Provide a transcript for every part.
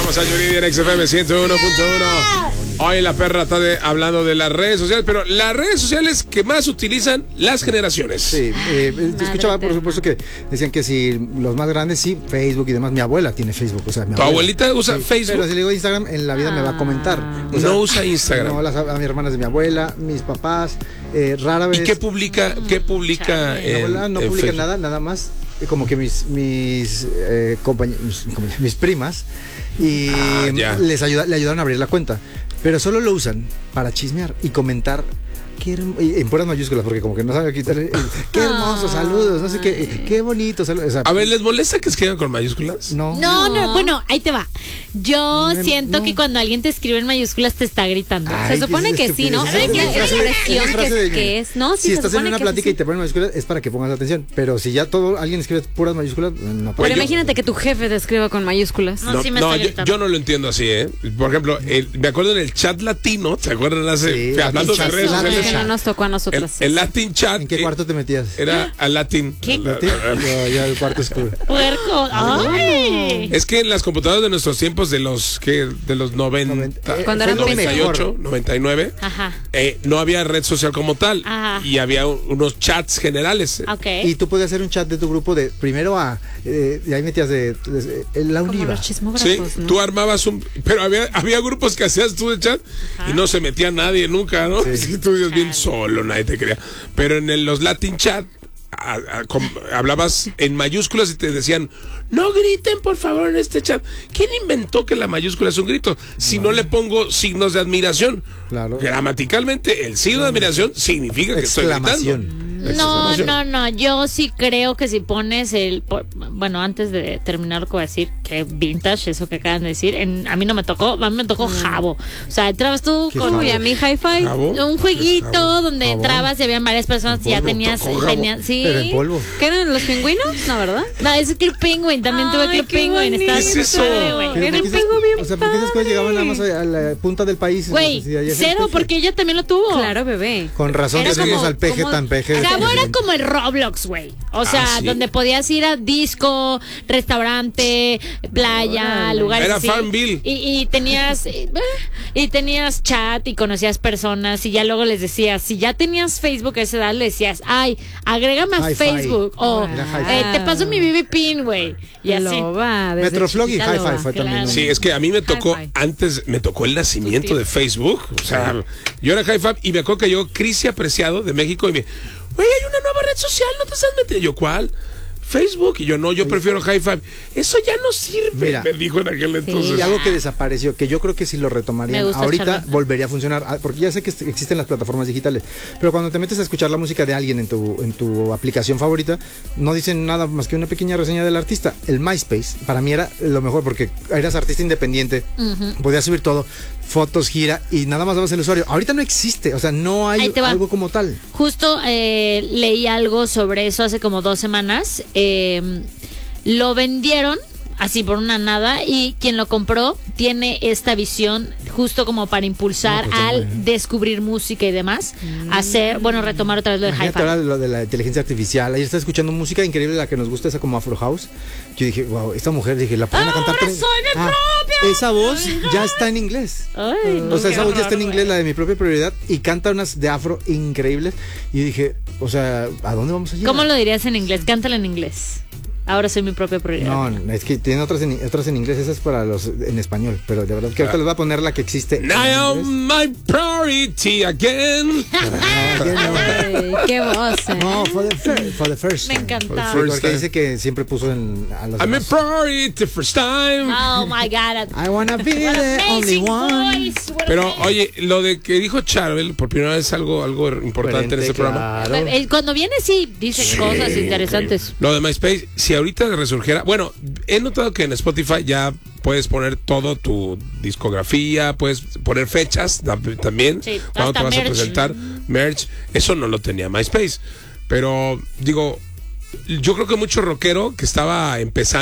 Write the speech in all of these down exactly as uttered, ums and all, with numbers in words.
Estamos a Yuridia en X F M ciento uno punto uno. Hoy la perra está de, hablando de las redes sociales, pero las redes sociales que más utilizan las generaciones. Sí, eh, escuchaba por supuesto que decían que si los más grandes, sí, Facebook y demás. Mi abuela tiene Facebook, o sea, mi ¿Tu abuela, abuelita usa sí, Facebook? Pero si le digo Instagram, en la vida ah, me va a comentar. O sea, no usa Instagram. No, las, a mis hermanas de mi abuela, mis papás, eh, rara vez. ¿Y qué publica? ¿Qué publica? Mi abuela no publica Facebook? nada, nada más. Como que mis mis, eh, compañ- mis, mis primas y ah, les ayuda, le ayudaron a abrir la cuenta, pero solo lo usan para chismear y comentar. Qué herm- en puras mayúsculas, porque como que no saben quitar. Qué hermosos saludos, no sé qué, qué bonito saludos. O sea, a ver, ¿les molesta que escriban con mayúsculas? No, no, no, bueno, ahí te va. Yo no, siento no. que cuando alguien te escribe en mayúsculas te está gritando. Ay, se supone que sí, ¿no? Es una expresión que, que es, ¿no? Sí, si estás en una que plática sí. y te ponen mayúsculas es para que pongas atención, pero si ya todo alguien escribe puras mayúsculas, no puede. Pero yo, imagínate que tu jefe te escriba con mayúsculas. No, no, sí me no yo, yo no lo entiendo así, ¿eh? Por ejemplo, el, me acuerdo en el chat latino, ¿se acuerdan hace sí, hablando de redes sociales? Que no nos tocó a nosotros. El, el Latin chat. ¿En qué cuarto te metías? Era al Latin. ¿Qué? ¿Latin? Ya, ya el cuarto oscuro. Puerco. Ay. Es que en las computadoras de nuestros tiempos de los que de los noventa, eh, cuando eran noventa y ocho, noventa y nueve, Ajá. Eh, no había red social como tal. Ajá. Y había un, unos chats generales. Okay. Y tú podías hacer un chat de tu grupo de primero a eh, y ahí metías de, de, de, de la Univa. Sí, ¿no? tú armabas un, pero había había grupos que hacías tú de chat. Ajá. Y no se metía nadie nunca, ¿no? Sí. Si tú vivías bien solo, nadie te quería. Pero en el, los Latin chat a, a, com, hablabas en mayúsculas y te decían, no griten por favor en este chat. ¿Quién inventó que la mayúscula es un grito? Si no, no le pongo signos de admiración. Claro. Gramaticalmente, el signo de admiración significa que estoy gritando. No, no, no, yo sí creo que si pones el, bueno, antes de terminar lo que voy a decir, que vintage, eso que acaban de decir, en, a mí no me tocó, a mí me tocó Jabo. O sea, entrabas tú con uy, a mí Hi-Fi, un jueguito donde Jabo. Entrabas y habían varias personas y ya tenías, tenías, sí. Pero en polvo. ¿Qué eran los pingüinos? No, ¿verdad? No, es Club Penguin, también Ay, tuve Club Penguin. ¿Qué es eso? Era el penguin bien. O sea, ¿por qué esas cosas llegaban nada más a la punta del país? Güey, cero, porque ella también lo tuvo. Claro, bebé. Con razón era tenemos como, al peje como, tan peje. Jabo era como el Roblox, güey. O sea, ah, ¿sí? donde podías ir a disco, restaurante, playa, oh, lugares era así. Farmville. Y, y tenías y tenías chat y conocías personas y ya luego les decías, si ya tenías Facebook a esa edad, le decías, ay, agrégame a Facebook o eh, te paso mi B B Pin, güey. Y así. Loba, Metroflog y Hi-Fi loba. fue Claro. también. Sí, es que a mí me tocó, Hi-Fi. antes me tocó el nacimiento de Facebook. O sea, yo era Hi-Fi y me acuerdo que yo, Crisi Apreciado de México, y me, güey, hay una nueva red social, ¿no te estás metiendo? Yo, ¿cuál? Facebook. Y yo, no, yo prefiero Hi-Fi. Eso ya no sirve, Mira, me dijo en aquel entonces. Y algo que desapareció, que yo creo que si lo retomarían ahorita, charla. volvería a funcionar, porque ya sé que existen las plataformas digitales, pero cuando te metes a escuchar la música de alguien en tu, en tu aplicación favorita, no dicen nada más que una pequeña reseña del artista. El MySpace, para mí era lo mejor, porque eras artista independiente, uh-huh. podías subir todo, fotos, gira, y nada más dabas el usuario. Ahorita no existe, o sea, no hay algo como tal. Justo eh, leí algo sobre eso hace como dos semanas. Eh, lo vendieron así por una nada y quien lo compró tiene esta visión justo como para impulsar no, pues, al bueno. descubrir música y demás, mm. hacer, bueno, retomar otra vez lo de Hi-Fi. Ahora lo de la inteligencia artificial. Ayer estaba escuchando música increíble, la que nos gusta, esa como Afro House. Yo dije, wow, esta mujer, dije, la ponen a cantar. ¡Ahora soy mi ah, propia! Esa voz ya está en inglés. Ay, no, o sea, esa voz ya está en inglés, wey. la de Mi Propia Prioridad, y canta unas de afro increíbles. Y dije, o sea, ¿a dónde vamos a llegar? ¿Cómo lo dirías en inglés? Cántala en inglés. Ahora soy mi propia prioridad. No, es que tienen otras en, otras en inglés, esas para los en español, pero de verdad que ahorita les voy a poner la que existe. Now my priority again. Ay, qué voz. ¿Eh? No, for the, fir- for the first Me encantaba. Porque dice que siempre puso en, a los I'm demás. a priority first time. Oh my God. I wanna be the only one. Pero oye, lo de que dijo Charbel por primera vez algo algo importante Coherente, en ese claro. programa. Cuando viene sí dice sí, cosas interesantes. Okay. Lo de MySpace, si ahorita resurgiera, bueno, he notado que en Spotify ya puedes poner todo tu discografía, puedes poner fechas también, sí, cuando te vas merch. a presentar, merch, eso no lo tenía MySpace, pero digo, yo creo que mucho rockero que estaba empezando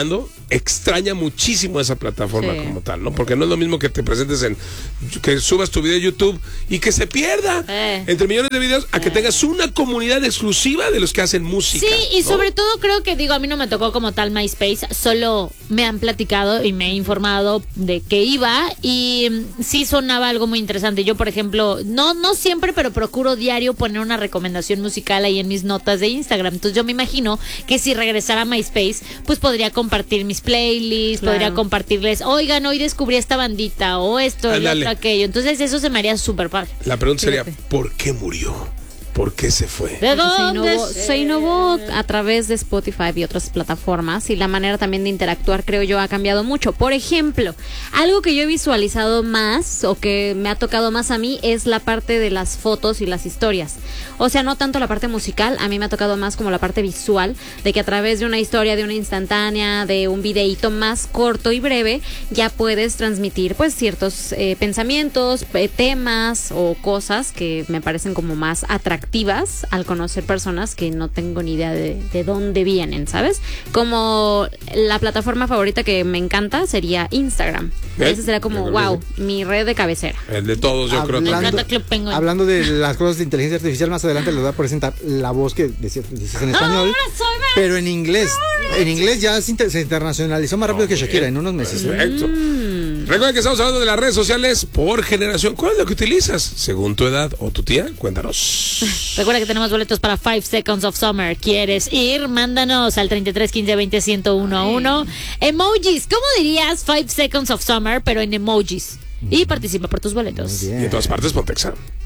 extraña muchísimo esa plataforma Sí. como tal, ¿no? Porque no es lo mismo que te presentes en, que subas tu video a YouTube y que se pierda Eh. entre millones de videos a que tengas una comunidad exclusiva de los que hacen música. Sí, y ¿no? sobre todo creo que, digo, a mí no me tocó como tal MySpace, solo me han platicado y me he informado de que iba y mm, sí sonaba algo muy interesante. Yo, por ejemplo, no no siempre, pero procuro diario poner una recomendación musical ahí en mis notas de Instagram. Entonces yo me imagino que si regresara a MySpace, pues podría compartir mis playlists, Claro. podría compartirles, oigan, hoy descubrí esta bandita o esto y Ándale. otro aquello. Entonces eso se me haría súper padre. La pregunta sería, Fíjate. ¿por qué murió? ¿Por qué se fue? ¿De Se dónde? innovó, se innovó a través de Spotify y otras plataformas y la manera también de interactuar, creo yo, ha cambiado mucho. Por ejemplo, algo que yo he visualizado más o que me ha tocado más a mí es la parte de las fotos y las historias. O sea, no tanto la parte musical, a mí me ha tocado más como la parte visual, de que a través de una historia, de una instantánea, de un videíto más corto y breve, ya puedes transmitir pues ciertos eh, pensamientos, eh, temas o cosas que me parecen como más atractivas al conocer personas que no tengo ni idea de, de dónde vienen, ¿sabes? Como la plataforma favorita que me encanta sería Instagram. ¿Eh? Esa sería como, Yo creo que wow, mi red de cabecera. El de todos, yo creo. Me también. encanta Club Penguin. Hablando de las cosas de inteligencia artificial, más adelante les voy a presentar la voz que decías, dices en español, pero en inglés. En inglés ya se, inter- se internacionalizó más rápido que Shakira en unos meses. Perfecto. Recuerda que estamos hablando de las redes sociales por generación. ¿Cuál es lo que utilizas? Según tu edad o tu tía, cuéntanos. Recuerda que tenemos boletos para Five Seconds of Summer. ¿Quieres ir? Mándanos al treinta y tres quince veinte ciento uno. Emojis. ¿Cómo dirías Five Seconds of Summer, pero en emojis? Y participa por tus boletos. Muy Y bien. en todas partes, Pontexa.